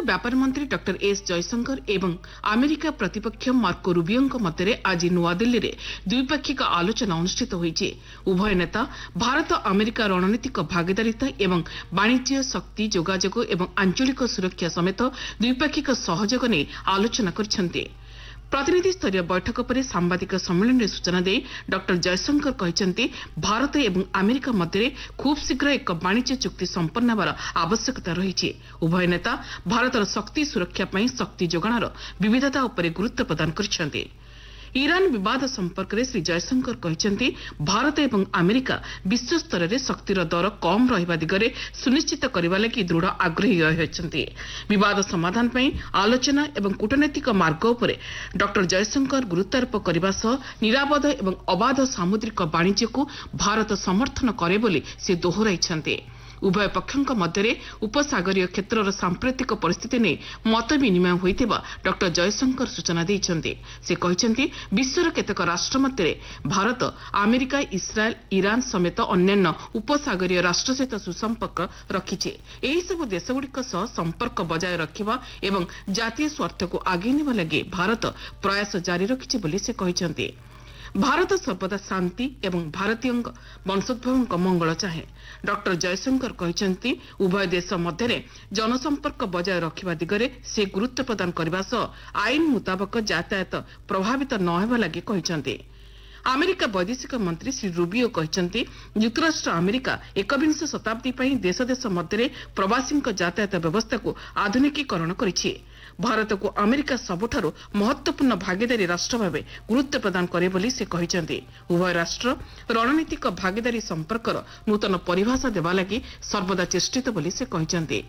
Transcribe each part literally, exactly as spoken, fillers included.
व्यापार मंत्री डॉ एस जयशंकर एवं अमेरिका प्रतिपक्ष मार्को रूबियो मध्य आज नुआदिल्ली में द्विपाक्षिक आलोचना अनुष्ठित होईछि। उभय नेता भारत अमेरिका रणनीतिक भागीदारिता एवं वाणिज्य शक्ति जोगाजोग एवं आंचलिक सुरक्षा समेत द्विपाक्षिक सहयोग नहीं आलोचना करिसेंति। प्रतिनिधि स्तरीय बैठक पर सांबादिक सम्मेलन में सूचना दे डॉ जयशंकर कहते भारत एवं अमेरिका मध्य खूब शीघ्र एक वाणिज्य चुक्ति संपन्न होवार आवश्यकता रही। उभय नेता भारतर शक्ति सुरक्षा पर शक्ति जोगाणर विविधता उपर गुरुत्व प्रदान कर। ईरान विवाद संपर्क में श्री जयशंकर कहते भारत एवं अमेरिका विश्व स्तर में शक्तिर दर कम रहिबा दिगरे सुनिश्चित करने लगी दृढ़ आग्रही रही। विवाद समाधान पर आलोचना एवं कूटनैतिक मार्ग उपर डॉ जयशंकर गुरुत्वारोप करने सह निरापद एवं अबाध सामुद्रिक वाणिज्य को भारत समर्थन करे बोली से दोहराई। उभय पक्षों मध्य उपसागरीय क्षेत्र सांप्रतिक परिस्थिति नहीं मत विनिमय होता डॉ जयशंकर सूचना देते। से कहते विश्वर केतेक राष्ट्र मध्य भारत अमेरिका इस्राएल ईरान समेत अन्यान्य उपसागरीय राष्ट्र सहित सुसंपर्क रखिছে। एही सब देशगुड़िक सह संपर्क बजाय रखिबा एवं जातीय स्वार्थ को आगे नेबा लगी भारत प्रयास जारी रखिছে बोली से कहते। भारत सर्वदा शांति एवं भारतीय वंशोद्भवों मंगल चाहे। डॉ जयशंकर कहते उभय देश मध्य जनसंपर्क बजाय रखा दिगरे से गुरुत्व प्रदान करने सह आईन मुताबक यातायात प्रभावित न होगा लगी कहते। अमेरिका वैदेशिक मंत्री श्री रूबियो कहते युक्तराष्ट्र अमेरिका एकविंश शताब्दी पर देश देश मध्य प्रवासी यातायात व्यवस्था को आधुनिकीकरण करिछि। भारत को अमेरिका सबुठारु महत्वपूर्ण भागीदारी राष्ट्र भाव गुरुत्व प्रदान करे बोली से कहते। उभय राष्ट्र रणनीतिक भागीदारी संपर्कर नूतन परिभाषा देवा लगी सर्वदा चेष्टित बोली से कहते।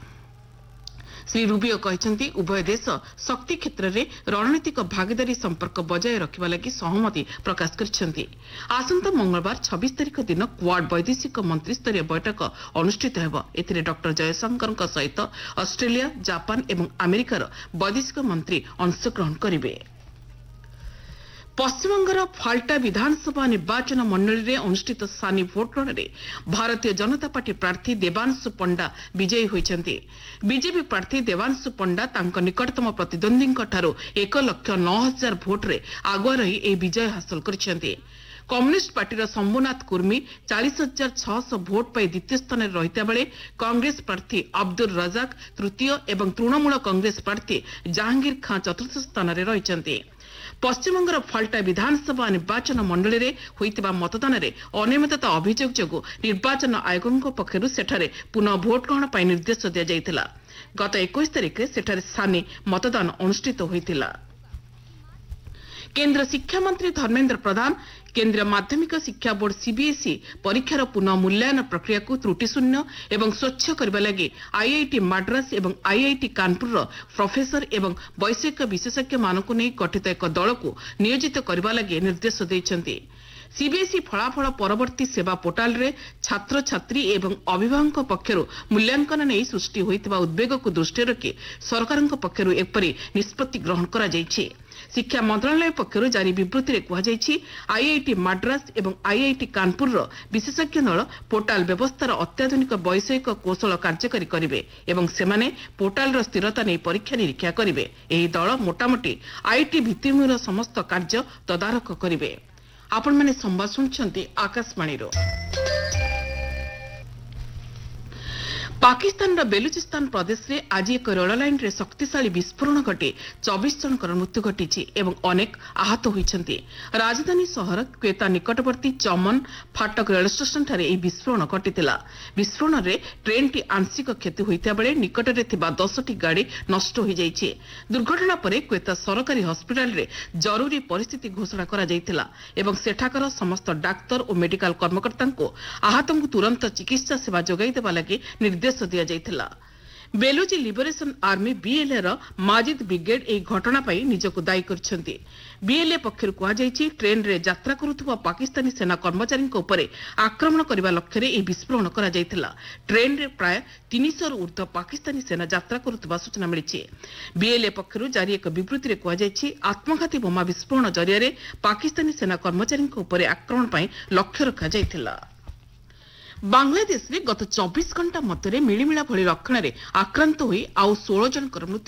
श्री रूबियो कहते उभय देश शक्ति क्षेत्र में रणनीतिक भागीदारी संपर्क बजाय रखा लगी सहमति प्रकाश कर। आसंता मंगलवार छब्बीस तारीख दिन क्वाड वैदेशिक मंत्री स्तरीय बैठक अनुष्ठित होगा। एथिरे डॉ जयशंकर सहित ऑस्ट्रेलिया जापान एवं अमेरिकार वैदेशिक मंत्री अंशग्रहण करेंगे। पश्चिमबंगर फाल्टा विधानसभा निर्वाचन मंडली में अनुष्ठित सानी भोटग्रहण में भारतीय जनता पार्टी प्रार्थी देवांशु पंडा विजयी होइछन्ति। बीजेपी प्रार्थी देवांशु पंडा तांको निकटतम प्रतिद्वंदी ठारू एक लक्ष नौ हजार भोट्रे आगुआ रही ए विजय हासिल करिसेंति। कम्युनिस्ट पार्टीर शंभुनाथ कुर्मी चालीस हजार छःश भोट पाई द्वितीय स्थान में रहिता बेले कांग्रेस प्रार्थी अब्दुल रजाक तृतीय एवं तृणमूल कांग्रेस प्रार्थी जहांगीर खां चतुर्थ स्थान में रहिछन्ति। पश्चिमबंगर फाल्टा विधानसभा निर्वाचन मंडली में होइतिबा मतदान रे अनियमितता अभियोग जोगु निर्वाचन आयोगों पक्षरु सेठारे पुनः भोट ग्रहण पाई निर्देश दिया जायतिला। गत इक्कीस तारिख सेठारे सानी मतदान अनुष्ठित होइतिला। केंद्र शिक्षा मंत्री धर्मेंद्र प्रधान केंद्रीय माध्यमिक शिक्षा बोर्ड सीबीएसई परीक्षार पुनः मूल्यांकन प्रक्रिया को त्रुटिशून्य एवं स्वच्छ करने लगी आईआईटी मद्रास एवं आईआईटी कानपुर प्रोफेसर एवं वैषयिक विशेषज्ञ मानक नहीं गठित एक दल को नियोजित करने लगी निर्देश देते। सीबीएसई फलाफल परवर्ती सेवा पोर्टाल रे छात्र छात्री एवं अभिभावक पक्षरु मूल्यांकन नहीं सृष्टि होइतिबा उद्वेग को दृष्टि रखी सरकार पक्षरु एपरि निष्पत्ति ग्रहण करा जायछि। शिक्षा मंत्रालय पक्षरु जारी विवृत्ति रे कुहा जायछि आईआईटी मद्रास एवं आईआईटी कानपुर रो विशेषज्ञ दल पोर्टाल व्यवस्थार अत्याधुनिक वैषयिक कौशल कार्यकारी करिवे एवं सेमाने पोर्टाल रो स्थिरता नहीं परीक्षा निरीक्षा करिवे। एही दल मोटामोटी आईटी भित्तिभूमिर समस्त कार्य तदारख करिवे। आपण माने संवाद सुनछन्ती आकाशवाणी रो। पाकिस्तान बेलुचिस्तान प्रदेश में आज एक रेल लाइन रे शक्तिशाली विस्फोरण घटी चौबीस जनकर मृत्यु घटी एवं अनेक आहत होइछन्ति। राजधानी शहर क्वेता निकटवर्ती चमन फाटक रेल स्टेशन ठारे एही विस्फोरण घटितिला। विस्फोरण रे ट्रेन टी आंशिक क्षति होइता बेले निकट रे थिबा दस टी गाड़ी नष्ट हो जाइछि। दुर्घटना परे क्वेता सरकारी हॉस्पिटल रे जरूरी परिस्थिति घोषणा करा जाइतिला एवं सेठाकर समस्त डाक्तर और मेडिकल कर्मकर्ता को आहतों को तुरंत चिकित्सा सेवा जोगाई देबा लागि निर्देश दिया जाइतिला। बेलुची लिबरेशन आर्मी बीएलए रो माजिद ब्रिगेड एही घटना पाई निजको दायी करछन्ति। बीएलए पक्षरु कुहा जाइछि ट्रेन रे यात्रा करुथुवा पाकिस्तानी सेना कर्मचारी उपरे आक्रमण करबा लक्ष्य रे एही विस्फोरण करा जाइतिला। ट्रेन रे प्राय तीन सौ रु ऊर्ध्व पाकिस्तानी सेना यात्रा करुथुवा सूचना मिलिछि। बीएलए पक्षरु जारी एक विवृत्ति रे कुहा जाइछि आत्मघाती बोमा विस्फोरण जरिया रे पाकिस्तानी सेना कर्मचारी उपरे आक्रमण पाई लक्ष्य रखा जाइतिला। बांग्लादेश में गत चौबीस घंटा मध्य मिलिमिला भली लक्षण आक्रांत होई आउ सोलह जनकर मृत्यु